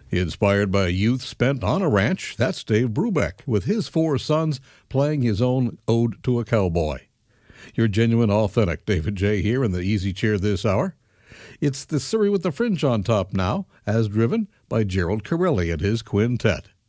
Inspired by youth spent on a ranch, that's Dave Brubeck, with his four sons playing his own ode to a cowboy. Your genuine, authentic David J. here in the easy chair this hour. It's the Surrey with the Fringe on top now, as driven by Gerald Corelli and his quintet.